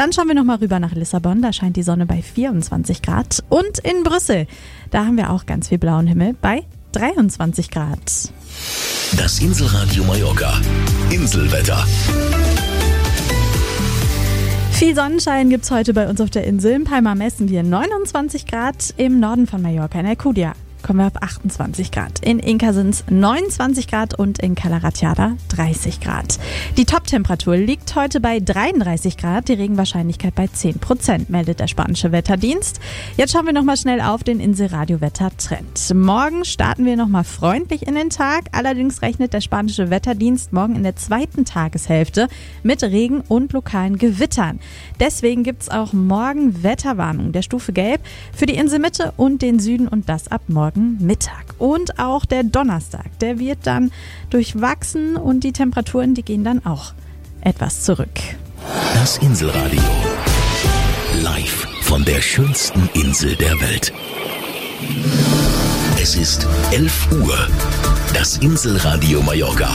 Dann schauen wir nochmal rüber nach Lissabon, da scheint die Sonne bei 24 Grad. Und in Brüssel, da haben wir auch ganz viel blauen Himmel bei 23 Grad. Das Inselradio Mallorca. Inselwetter. Viel Sonnenschein gibt's heute bei uns auf der Insel. In Palma messen wir 29 Grad, im Norden von Mallorca in Alcudia kommen wir auf 28 Grad. In Inca sind's 29 Grad und in Cala Ratjada 30 Grad. Die Top-Temperatur liegt heute bei 33 Grad, die Regenwahrscheinlichkeit bei 10%, meldet der spanische Wetterdienst. Jetzt schauen wir nochmal schnell auf den Inselradio-Wettertrend. Morgen starten wir nochmal freundlich in den Tag, allerdings rechnet der spanische Wetterdienst morgen in der zweiten Tageshälfte mit Regen und lokalen Gewittern. Deswegen gibt's auch morgen Wetterwarnung der Stufe Gelb für die Inselmitte und den Süden und das ab morgen Mittag. Und auch der Donnerstag, der wird dann durchwachsen und die Temperaturen, die gehen dann auch etwas zurück. Das Inselradio. Live von der schönsten Insel der Welt. Es ist 11 Uhr. Das Inselradio Mallorca.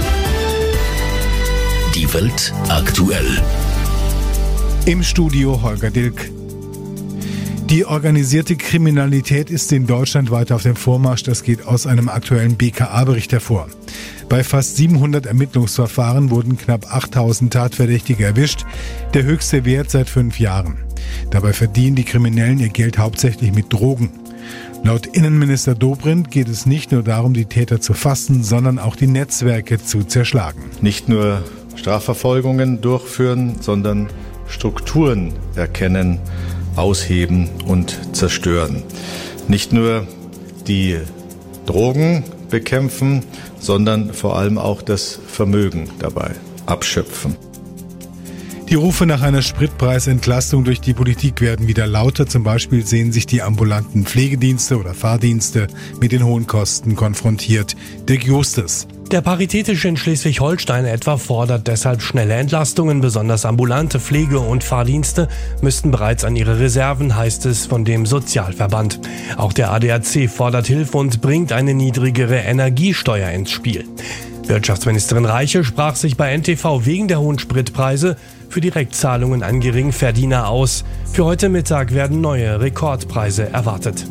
Die Welt aktuell. Im Studio Holger Dilk. Die organisierte Kriminalität ist in Deutschland weiter auf dem Vormarsch. Das geht aus einem aktuellen BKA-Bericht hervor. Bei fast 700 Ermittlungsverfahren wurden knapp 8000 Tatverdächtige erwischt, der höchste Wert seit 5 Jahren. Dabei verdienen die Kriminellen ihr Geld hauptsächlich mit Drogen. Laut Innenminister Dobrindt geht es nicht nur darum, die Täter zu fassen, sondern auch die Netzwerke zu zerschlagen. Nicht nur Strafverfolgungen durchführen, sondern Strukturen erkennen, ausheben und zerstören. Nicht nur die Drogen bekämpfen, sondern vor allem auch das Vermögen dabei abschöpfen. Die Rufe nach einer Spritpreisentlastung durch die Politik werden wieder lauter. Zum Beispiel sehen sich die ambulanten Pflegedienste oder Fahrdienste mit den hohen Kosten konfrontiert. Dirk Justus. Der Paritätische in Schleswig-Holstein etwa fordert deshalb schnelle Entlastungen. Besonders ambulante Pflege- und Fahrdienste müssten bereits an ihre Reserven, heißt es von dem Sozialverband. Auch der ADAC fordert Hilfe und bringt eine niedrigere Energiesteuer ins Spiel. Wirtschaftsministerin Reiche sprach sich bei NTV wegen der hohen Spritpreise für Direktzahlungen an Geringverdiener aus. Für heute Mittag werden neue Rekordpreise erwartet.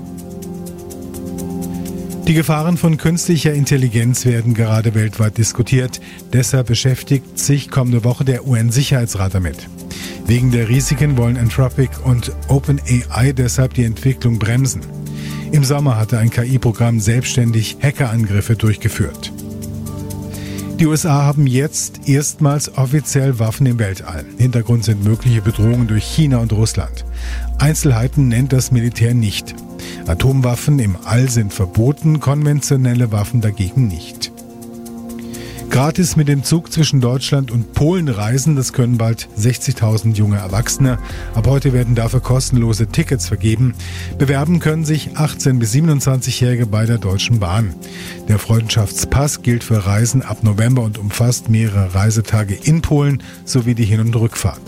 Die Gefahren von künstlicher Intelligenz werden gerade weltweit diskutiert. Deshalb beschäftigt sich kommende Woche der UN-Sicherheitsrat damit. Wegen der Risiken wollen Anthropic und OpenAI deshalb die Entwicklung bremsen. Im Sommer hatte ein KI-Programm selbstständig Hackerangriffe durchgeführt. Die USA haben jetzt erstmals offiziell Waffen im Weltall. Hintergrund sind mögliche Bedrohungen durch China und Russland. Einzelheiten nennt das Militär nicht. Atomwaffen im All sind verboten, konventionelle Waffen dagegen nicht. Gratis mit dem Zug zwischen Deutschland und Polen reisen, das können bald 60.000 junge Erwachsene. Ab heute werden dafür kostenlose Tickets vergeben. Bewerben können sich 18- bis 27-Jährige bei der Deutschen Bahn. Der Freundschaftspass gilt für Reisen ab November und umfasst mehrere Reisetage in Polen sowie die Hin- und Rückfahrt.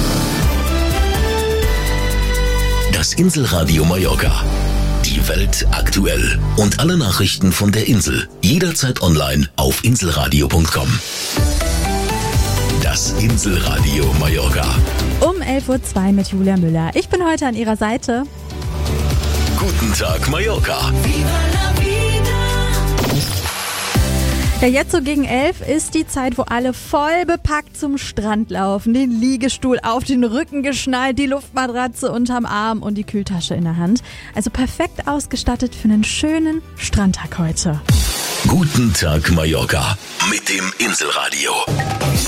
Das Inselradio Mallorca. Die Welt aktuell. Und alle Nachrichten von der Insel. Jederzeit online auf inselradio.com. Das Inselradio Mallorca. Um 11.02 Uhr mit Julia Müller. Ich bin heute an Ihrer Seite. Guten Tag, Mallorca. Ja, jetzt so gegen 11 ist die Zeit, wo alle voll bepackt zum Strand laufen. Den Liegestuhl auf den Rücken geschnallt, die Luftmatratze unterm Arm und die Kühltasche in der Hand. Also perfekt ausgestattet für einen schönen Strandtag heute. Guten Tag, Mallorca. Mit dem Inselradio.